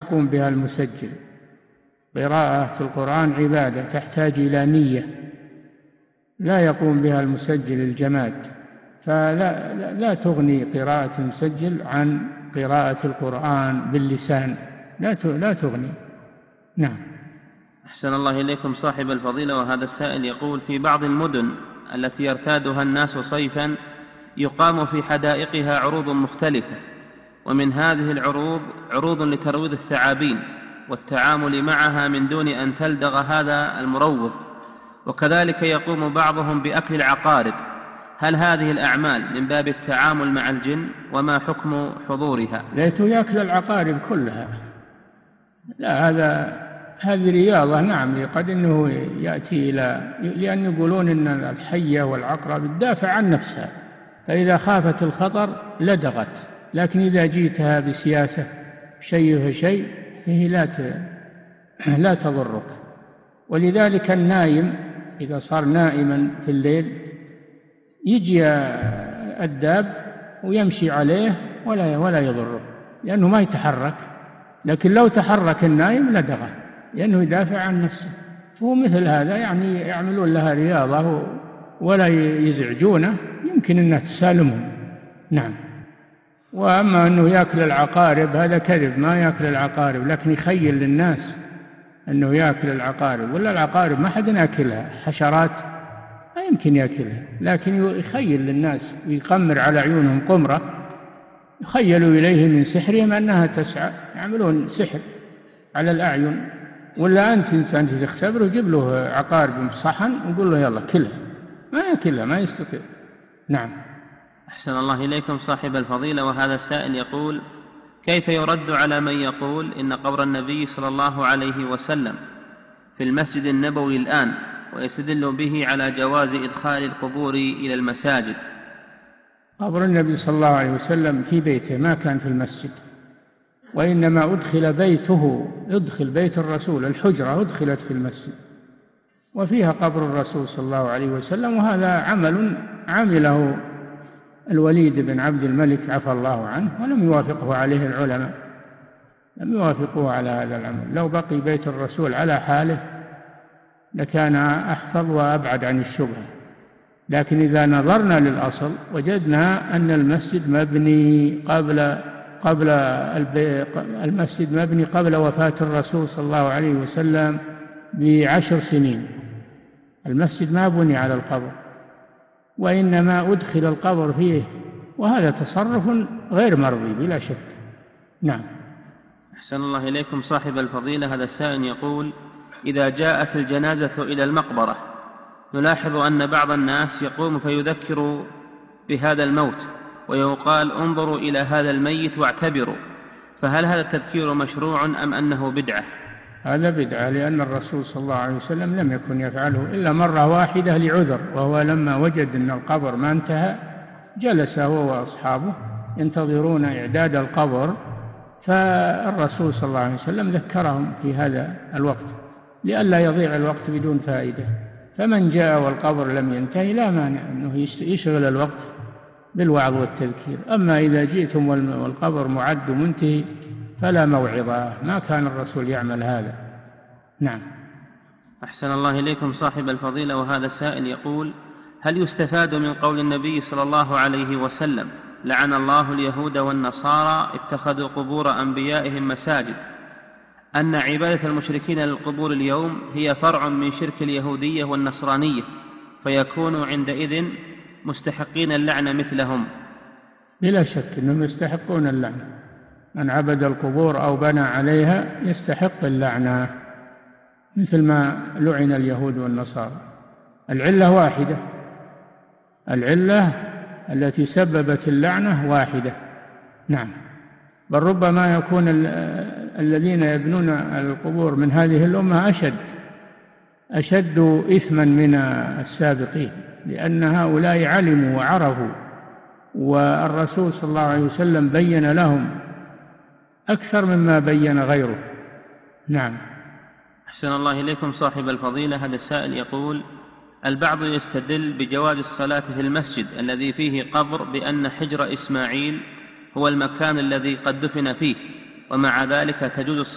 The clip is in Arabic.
يقوم بها المسجل. قراءة القرآن عبادة تحتاج إلى نية، لا يقوم بها المسجل الجماد، فلا تغني قراءة المسجل عن قراءة القرآن باللسان، لا تغني. نعم. أحسن الله إليكم صاحب الفضيلة، وهذا السائل يقول: في بعض المدن التي يرتادها الناس صيفا يقام في حدائقها عروض مختلفة، ومن هذه العروض عروض لترويض الثعابين والتعامل معها من دون أن تلدغ هذا المروض، وكذلك يقوم بعضهم بأكل العقارب. هل هذه الأعمال من باب التعامل مع الجن؟ وما حكم حضورها؟ ليته يأكل العقارب كلها، لا، هذه رياضة. نعم، قد أنه يأتي لأن يقولون أن الحية والعقرب تدافع عن نفسها، فإذا خافت الخطر لدغت، لكن إذا جيتها بسياسة شيء فشيء فيه لا تضرك. ولذلك النايم إذا صار نائما في الليل يجي الداب ويمشي عليه ولا يضره، لأنه ما يتحرك. لكن لو تحرك النايم لدغه، لأنه يدافع عن نفسه. فهو مثل هذا، يعني يعملون لها رياضة ولا يزعجونه، يمكن أنها تسالمهم. نعم. وأما أنه يأكل العقارب هذا كذب، ما يأكل العقارب، لكن يخيل للناس أنه يأكل العقارب، ولا العقارب ما حد يأكلها، حشرات ما يمكن يأكلها، لكن يخيل للناس ويقمر على عيونهم قمرة، يخيلوا إليه من سحرهم أنها تسعى، يعملون سحر على الأعين. ولا أنت تختبره، جيب له عقارب بصحن وقول له يلا كلها، ما يأكلها، ما يستطيع. نعم. أحسن الله إليكم صاحب الفضيلة، وهذا السائل يقول: كيف يرد على من يقول إن قبر النبي صلى الله عليه وسلم في المسجد النبوي الآن، ويستدل به على جواز إدخال القبور إلى المساجد؟ قبر النبي صلى الله عليه وسلم في بيته، ما كان في المسجد، وإنما أدخل بيته، أدخل بيت الرسول، الحجرة أدخلت في المسجد وفيها قبر الرسول صلى الله عليه وسلم. وهذا عمل عمله الوليد بن عبد الملك عفى الله عنه، ولم يوافقه عليه العلماء، لم يوافقوه على هذا العمل. لو بقي بيت الرسول على حاله لكان أحفظ وأبعد عن الشبهة. لكن إذا نظرنا للأصل وجدنا أن المسجد مبني قبل وفاة الرسول صلى الله عليه وسلم ب10 سنين. المسجد ما بني على القبر، وإنما أدخل القبر فيه، وهذا تصرف غير مرضي بلا شك. نعم. أحسن الله إليكم صاحب الفضيلة، هذا السائل يقول: إذا جاءت الجنازة إلى المقبرة نلاحظ أن بعض الناس يقوم فيذكر بهذا الموت ويقال: انظروا إلى هذا الميت واعتبروا، فهل هذا التذكير مشروع أم أنه بدعة؟ هذا بدعة، لأن الرسول صلى الله عليه وسلم لم يكن يفعله إلا مرة واحدة لعذر، وهو لما وجد أن القبر ما انتهى جلس هو وأصحابه ينتظرون إعداد القبر، فالرسول صلى الله عليه وسلم ذكرهم في هذا الوقت لئلا يضيع الوقت بدون فائدة. فمن جاء والقبر لم ينتهي لا مانع أنه يشغل الوقت بالوعظ والتذكير. أما إذا جئتم والقبر معد منتهي فلا موعظة، ما كان الرسول يعمل هذا. نعم. أحسن الله إليكم صاحب الفضيلة، وهذا السائل يقول: هل يستفاد من قول النبي صلى الله عليه وسلم: لعن الله اليهود والنصارى اتخذوا قبور أنبيائهم مساجد، أن عبادة المشركين للقبور اليوم هي فرع من شرك اليهودية والنصرانية، فيكونوا عندئذ مستحقين اللعنة مثلهم؟ بلا شك أنهم يستحقون اللعنة، من عبد القبور أو بنى عليها يستحق اللعنة، مثل ما لعن اليهود والنصارى. العلة واحدة، العلة التي سببت اللعنة واحدة. نعم. بل ربما يكون الذين يبنون القبور من هذه الأمة أشد إثما من السابقين، لأن هؤلاء علموا وعرفوا، والرسول صلى الله عليه وسلم بين لهم أكثر مما بين غيره. نعم. أحسن الله إليكم صاحب الفضيلة، هذا السائل يقول: البعض يستدل بجواز الصلاة في المسجد الذي فيه قبر بأن حجر إسماعيل هو المكان الذي قد دفن فيه، ومع ذلك تجوز